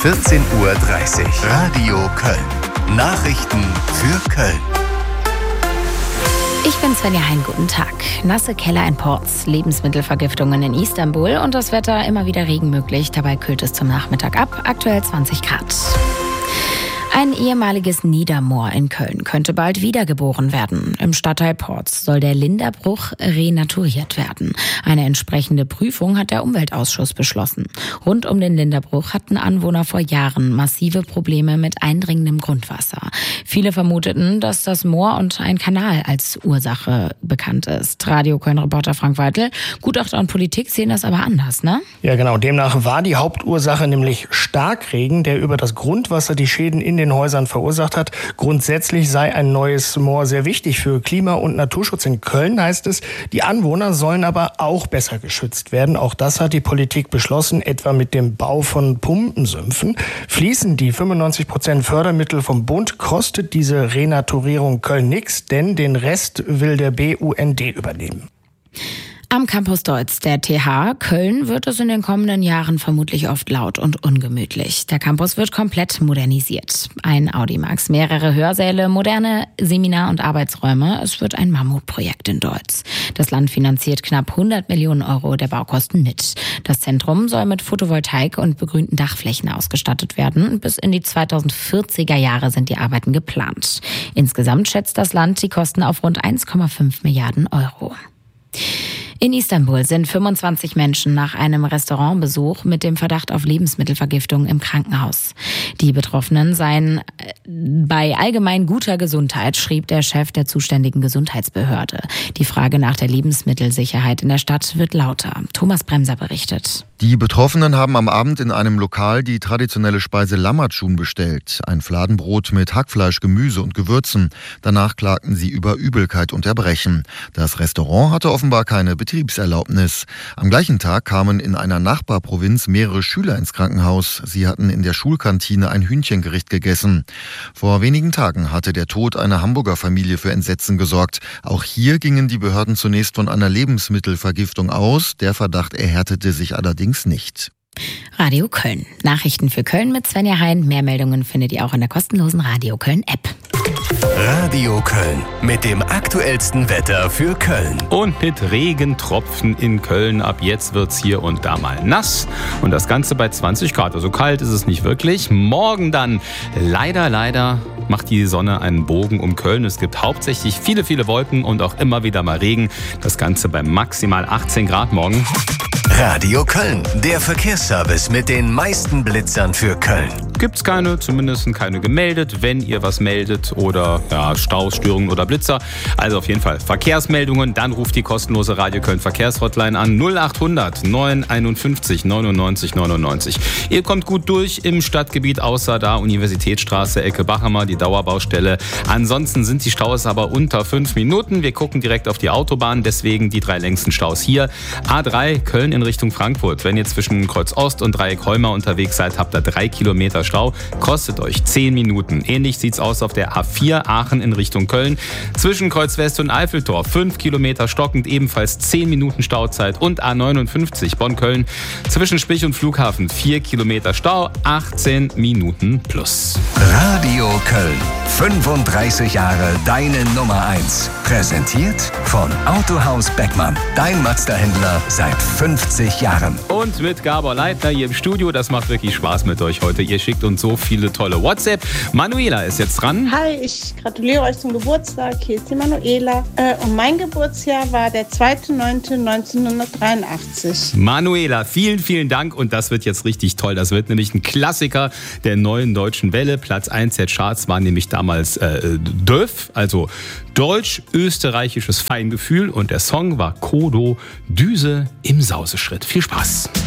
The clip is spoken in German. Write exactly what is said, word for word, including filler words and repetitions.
vierzehn Uhr dreißig. Radio Köln. Nachrichten für Köln. Ich bin Svenja Hein, guten Tag. Nasse Keller in Porz, Lebensmittelvergiftungen in Istanbul und das Wetter immer wieder Regen möglich. Dabei kühlt es zum Nachmittag ab, aktuell zwanzig Grad. Ein ehemaliges Niedermoor in Köln könnte bald wiedergeboren werden. Im Stadtteil Porz soll der Linderbruch renaturiert werden. Eine entsprechende Prüfung hat der Umweltausschuss beschlossen. Rund um den Linderbruch hatten Anwohner vor Jahren massive Probleme mit eindringendem Grundwasser. Viele vermuteten, dass das Moor und ein Kanal als Ursache bekannt ist. Radio Köln-Reporter Frank Weitel. Gutachter und Politik sehen das aber anders, ne? Ja, genau. Demnach war die Hauptursache nämlich Starkregen, der über das Grundwasser die Schäden in den Häusern verursacht hat. Grundsätzlich sei ein neues Moor sehr wichtig für Klima- und Naturschutz. In Köln heißt es, die Anwohner sollen aber auch besser geschützt werden. Auch das hat die Politik beschlossen, etwa mit dem Bau von Pumpensümpfen. Fließen die fünfundneunzig Prozent Fördermittel vom Bund, kostet diese Renaturierung Köln nichts, denn den Rest will der B U N D übernehmen. Am Campus Deutz der T H Köln wird es in den kommenden Jahren vermutlich oft laut und ungemütlich. Der Campus wird komplett modernisiert. Ein Audimax, mehrere Hörsäle, moderne Seminar- und Arbeitsräume. Es wird ein Mammutprojekt in Deutz. Das Land finanziert knapp hundert Millionen Euro der Baukosten mit. Das Zentrum soll mit Photovoltaik und begrünten Dachflächen ausgestattet werden. Bis in die zweitausendvierziger Jahre sind die Arbeiten geplant. Insgesamt schätzt das Land die Kosten auf rund eins Komma fünf Milliarden Euro. In Istanbul sind fünfundzwanzig Menschen nach einem Restaurantbesuch mit dem Verdacht auf Lebensmittelvergiftung im Krankenhaus. Die Betroffenen seien bei allgemein guter Gesundheit, schrieb der Chef der zuständigen Gesundheitsbehörde. Die Frage nach der Lebensmittelsicherheit in der Stadt wird lauter. Thomas Bremser berichtet. Die Betroffenen haben am Abend in einem Lokal die traditionelle Speise Lahmacun bestellt. Ein Fladenbrot mit Hackfleisch, Gemüse und Gewürzen. Danach klagten sie über Übelkeit und Erbrechen. Das Restaurant hatte offenbar keine Betriebserlaubnis. Am gleichen Tag kamen in einer Nachbarprovinz mehrere Schüler ins Krankenhaus. Sie hatten in der Schulkantine ein Hühnchengericht gegessen. Vor wenigen Tagen hatte der Tod einer Hamburger Familie für Entsetzen gesorgt. Auch hier gingen die Behörden zunächst von einer Lebensmittelvergiftung aus. Der Verdacht erhärtete sich allerdings nicht. Radio Köln. Nachrichten für Köln mit Svenja Hein. Mehr Meldungen findet ihr auch in der kostenlosen Radio Köln App. Radio Köln mit dem aktuellsten Wetter für Köln. Und mit Regentropfen in Köln. Ab jetzt wird's hier und da mal nass. Und das Ganze bei zwanzig Grad. Also kalt ist es nicht wirklich. Morgen dann leider, leider macht die Sonne einen Bogen um Köln. Es gibt hauptsächlich viele, viele Wolken und auch immer wieder mal Regen. Das Ganze bei maximal achtzehn Grad morgen. Radio Köln, der Verkehrsservice mit den meisten Blitzern für Köln. Gibt's keine, zumindest keine gemeldet, wenn ihr was meldet oder ja, Staus, Störungen oder Blitzer. Also auf jeden Fall Verkehrsmeldungen, dann ruft die kostenlose Radio Köln Verkehrshotline an null achthundert neun einundfünfzig neunundneunzig neunundneunzig. Ihr kommt gut durch im Stadtgebiet, außer da Universitätsstraße, Ecke Bachhammer, die Dauerbaustelle. Ansonsten sind die Staus aber unter fünf Minuten. Wir gucken direkt auf die Autobahn, deswegen die drei längsten Staus hier. A drei Köln in Richtung Frankfurt. Wenn ihr zwischen Kreuz Ost und Dreieck Holmer unterwegs seid, habt ihr drei Kilometer Stau. Kostet euch zehn Minuten. Ähnlich sieht's aus auf der A vier Aachen in Richtung Köln. Zwischen Kreuz West und Eiffeltor fünf Kilometer stockend, ebenfalls zehn Minuten Stauzeit. Und A neunundfünfzig Bonn-Köln zwischen Spich und Flughafen vier Kilometer Stau, achtzehn Minuten plus. Radio Köln. fünfunddreißig Jahre deine Nummer eins. Präsentiert von Autohaus Beckmann. Dein Mazda-Händler seit fünfzig Jahren. Und mit Gabor Leitner hier im Studio. Das macht wirklich Spaß mit euch heute. Ihr schickt uns so viele tolle WhatsApp. Manuela ist jetzt dran. Hi, ich gratuliere euch zum Geburtstag. Hier ist die Manuela. Äh, und mein Geburtsjahr war der zweiter neunter neunzehnhundertdreiundachtzig. Manuela, vielen, vielen Dank. Und das wird jetzt richtig toll. Das wird nämlich ein Klassiker der neuen deutschen Welle. Platz eins der Charts war nämlich damals äh, Döf, also deutsch-österreichisches Feingefühl. Und der Song war Kodo, Düse im Sauseschritt. Viel Spaß.